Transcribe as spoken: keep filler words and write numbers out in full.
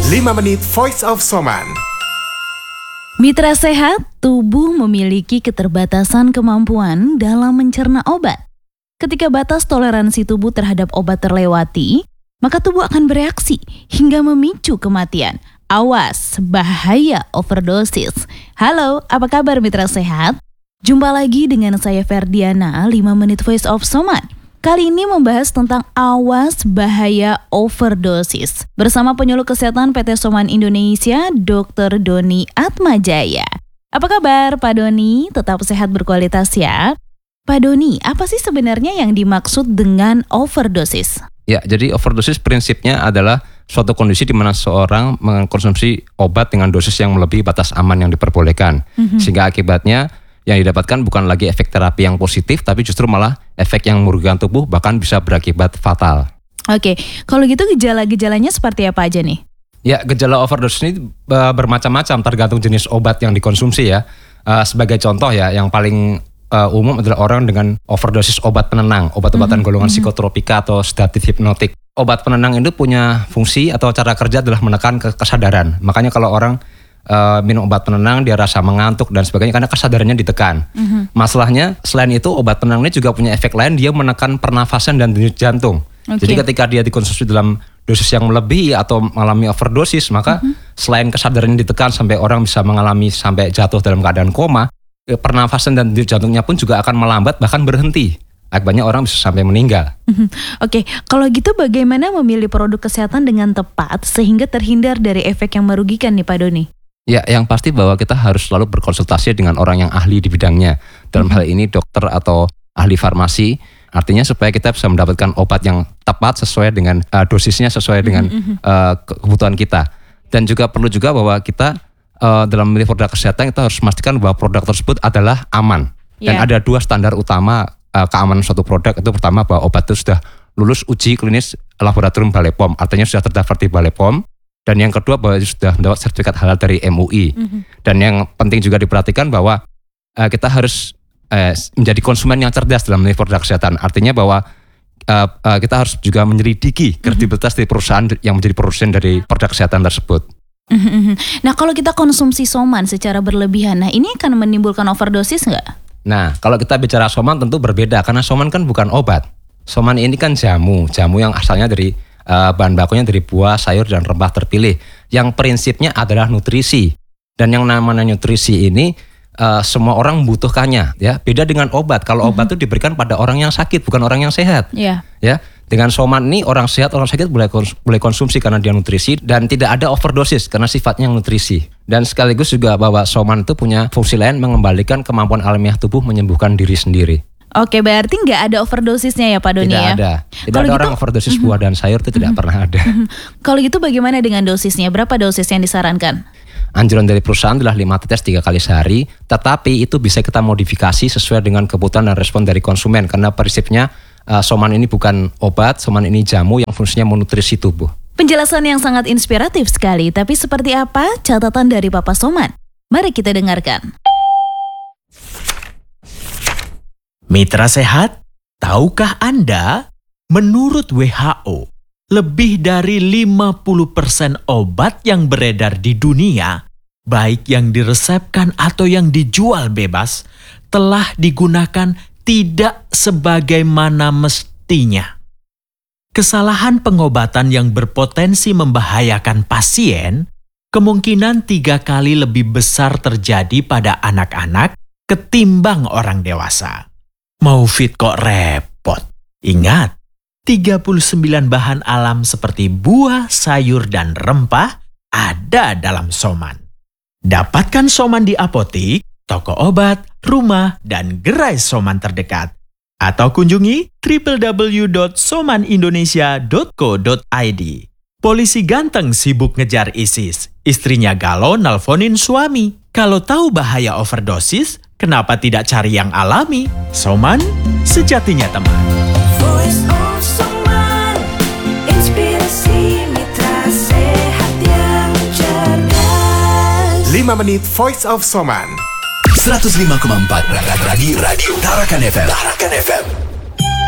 lima menit Voice of Soman. Mitra sehat, tubuh memiliki keterbatasan kemampuan dalam mencerna obat. Ketika batas toleransi tubuh terhadap obat terlewati, maka tubuh akan bereaksi hingga memicu kematian. Awas, bahaya overdosis. Halo, apa kabar mitra sehat? Jumpa lagi dengan saya Ferdiana, lima menit Voice of Soman. Kali ini membahas tentang awas bahaya overdosis. Bersama penyuluh kesehatan P T Soman Indonesia, dokter Doni Atmajaya. Apa kabar Pak Doni? Tetap sehat berkualitas ya. Pak Doni, apa sih sebenarnya yang dimaksud dengan overdosis? Ya, jadi overdosis prinsipnya adalah suatu kondisi di mana seorang mengkonsumsi obat dengan dosis yang melebihi batas aman yang diperbolehkan. Mm-hmm. Sehingga akibatnya yang didapatkan bukan lagi efek terapi yang positif, tapi justru malah efek yang merugikan tubuh, bahkan bisa berakibat fatal. Oke, kalau gitu gejala-gejalanya seperti apa aja nih? Ya, gejala overdosis ini bermacam-macam tergantung jenis obat yang dikonsumsi ya. Uh, sebagai contoh ya, yang paling uh, umum adalah orang dengan overdosis obat penenang, obat-obatan mm-hmm. golongan mm-hmm. psikotropika atau sedatif hipnotik. Obat penenang itu punya fungsi atau cara kerja adalah menekan kesadaran. Makanya kalau orang Uh, minum obat penenang, dia rasa mengantuk dan sebagainya karena kesadarannya ditekan. Mm-hmm. Masalahnya selain itu obat penenang ini juga punya efek lain, dia menekan pernafasan dan denyut jantung. Okay. Jadi ketika dia dikonsumsi dalam dosis yang melebihi atau mengalami overdosis, maka mm-hmm. selain kesadarannya ditekan sampai orang bisa mengalami sampai jatuh dalam keadaan koma, pernafasan dan denyut jantungnya pun juga akan melambat bahkan berhenti. Akibatnya orang bisa sampai meninggal. Mm-hmm. Oke, okay. Kalau gitu bagaimana memilih produk kesehatan dengan tepat sehingga terhindar dari efek yang merugikan nih Pak Doni? Ya, yang pasti bahwa kita harus selalu berkonsultasi dengan orang yang ahli di bidangnya. Dalam mm-hmm. hal ini dokter atau ahli farmasi. Artinya supaya kita bisa mendapatkan obat yang tepat sesuai dengan uh, dosisnya, sesuai dengan mm-hmm. uh, kebutuhan kita. Dan juga perlu juga bahwa kita uh, dalam memilih produk kesehatan kita harus memastikan bahwa produk tersebut adalah aman. Yeah. Dan ada dua standar utama uh, keamanan suatu produk. Itu pertama bahwa obat itu sudah lulus uji klinis laboratorium B A L E P O M. Artinya sudah terdaftar di B A L E P O M. Dan yang kedua bahwa sudah mendapat sertifikat halal dari M U I. Mm-hmm. Dan yang penting juga diperhatikan bahwa uh, kita harus uh, menjadi konsumen yang cerdas dalam memilih produk kesehatan. Artinya bahwa uh, uh, kita harus juga menyelidiki kredibilitas mm-hmm. dari perusahaan yang menjadi produsen dari produk kesehatan tersebut. Mm-hmm. Nah, kalau kita konsumsi Soman secara berlebihan, nah ini akan menimbulkan overdosis nggak? Nah, kalau kita bicara Soman tentu berbeda karena Soman kan bukan obat. Soman ini kan jamu, jamu yang asalnya dari Uh, bahan bakunya dari buah, sayur, dan rempah terpilih. Yang prinsipnya adalah nutrisi. Dan yang namanya nutrisi ini uh, semua orang membutuhkannya. Ya, beda dengan obat. Kalau mm-hmm. obat itu diberikan pada orang yang sakit, bukan orang yang sehat. Yeah. Ya, dengan Soman ini orang sehat, orang sakit boleh kons- boleh konsumsi karena dia nutrisi dan tidak ada overdosis karena sifatnya nutrisi. Dan sekaligus juga bahwa Soman itu punya fungsi lain mengembalikan kemampuan alamiah tubuh menyembuhkan diri sendiri. Oke, berarti nggak ada overdosisnya ya Pak Doni ya? Tidak ada. Tidak Kalo ada gitu, orang overdosis buah dan sayur itu tidak pernah ada. Kalau gitu bagaimana dengan dosisnya? Berapa dosis yang disarankan? Anjuran dari perusahaan adalah lima tetes tiga kali sehari, tetapi itu bisa kita modifikasi sesuai dengan kebutuhan dan respon dari konsumen. Karena prinsipnya uh, Soman ini bukan obat, Soman ini jamu yang fungsinya menutrisi tubuh. Penjelasan yang sangat inspiratif sekali, tapi seperti apa catatan dari Papa Soman? Mari kita dengarkan. Mitra sehat, tahukah Anda? Menurut W H O, lebih dari lima puluh persen obat yang beredar di dunia, baik yang diresepkan atau yang dijual bebas, telah digunakan tidak sebagaimana mestinya. Kesalahan pengobatan yang berpotensi membahayakan pasien kemungkinan tiga kali lebih besar terjadi pada anak-anak ketimbang orang dewasa. Mau fit kok repot. Ingat, tiga puluh sembilan bahan alam seperti buah, sayur, dan rempah ada dalam Soman. Dapatkan Soman di apotik, toko obat, rumah, dan gerai Soman terdekat. Atau kunjungi w w w dot soman indonesia dot co dot i d. Polisi ganteng sibuk ngejar ISIS. Istrinya galau nelponin suami. Kalau tahu bahaya overdosis, kenapa tidak cari yang alami? Soman, sejatinya teman. Voice of Soman, inspirasi mitra sehat yang cerdas. lima menit Voice of Soman. seratus lima koma empat Radio Radio Tarakan F M. Tarakan F M.